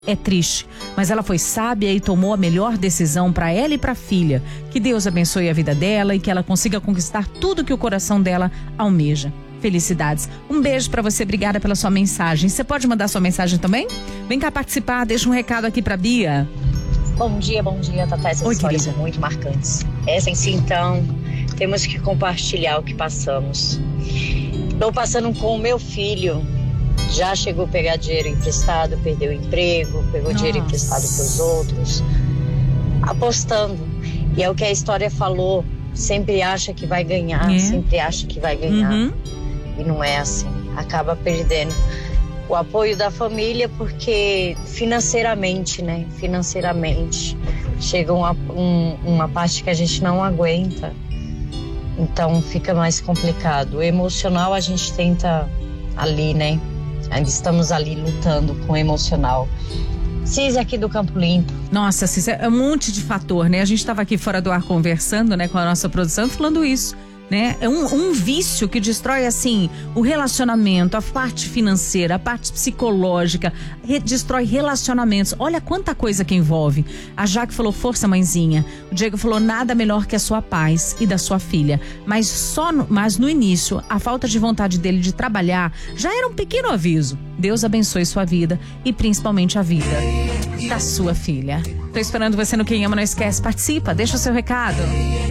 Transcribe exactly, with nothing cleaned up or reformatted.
É triste, mas ela foi sábia e tomou a melhor decisão para ela e para a filha. Que Deus abençoe a vida dela e que ela consiga conquistar tudo que o coração dela almeja. Felicidades. Um beijo para você, obrigada pela sua mensagem. Você pode mandar sua mensagem também? Vem cá participar, deixa um recado aqui para Bia. Bom dia, bom dia, Tatá. Essas Oi, histórias querida. são muito marcantes. Essa em si, então, temos que compartilhar o que passamos. Estou passando com o meu filho. Já chegou a pegar dinheiro emprestado, perdeu o emprego, pegou Nossa. dinheiro emprestado para os outros, apostando. E é o que a história falou, sempre acha que vai ganhar, É. sempre acha que vai ganhar. Uhum. E não é assim, acaba perdendo o apoio da família, porque financeiramente, né, financeiramente, chega uma, um, uma parte que a gente não aguenta, então fica mais complicado. O emocional a gente tenta ali, né, ainda estamos ali lutando com o emocional. Cis aqui do Campo Limpo. Nossa, Cis, é um monte de fator, né? A gente estava aqui fora do ar conversando, né, com a nossa produção, falando isso, né? É um, um vício que destrói, assim, o relacionamento, a parte financeira, a parte psicológica, re- destrói relacionamentos. Olha quanta coisa que envolve. A Jaque falou, força, mãezinha. O Diego falou, nada melhor que a sua paz e da sua filha. Mas só no, mas no início, a falta de vontade dele de trabalhar já era um pequeno aviso. Deus abençoe sua vida e principalmente a vida da sua filha. Tô esperando você no Quem Ama Não Esquece. Participa, deixa o seu recado.